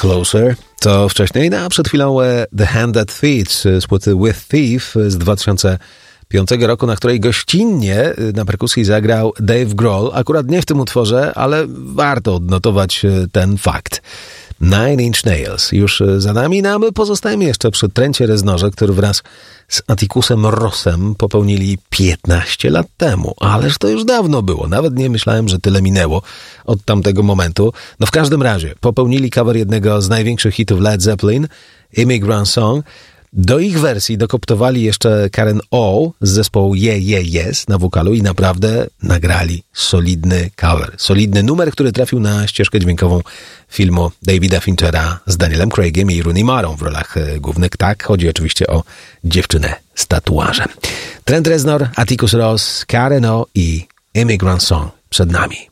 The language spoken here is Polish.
Closer to wcześniej, no a przed chwilą The Hand That Feeds z płyty With Thief z 2005 roku, na której gościnnie na perkusji zagrał Dave Grohl. Akurat nie w tym utworze, ale warto odnotować ten fakt. Nine Inch Nails już za nami, no a my pozostajemy jeszcze przy Trencie Reznorze, który wraz z Atticusem Rossem popełnili 15 lat temu. Ależ to już dawno było. Nawet nie myślałem, że tyle minęło od tamtego momentu. No w każdym razie popełnili cover jednego z największych hitów Led Zeppelin, Immigrant Song. Do ich wersji dokoptowali jeszcze Karen O z zespołu Yeah Yeah Yes na wokalu i naprawdę nagrali solidny cover. Solidny numer, który trafił na ścieżkę dźwiękową filmu Davida Finchera z Danielem Craigiem i Rooney Marą w rolach głównych. Tak, chodzi oczywiście o dziewczynę z tatuażem. Trent Reznor, Atticus Ross, Karen O i Immigrant Song przed nami.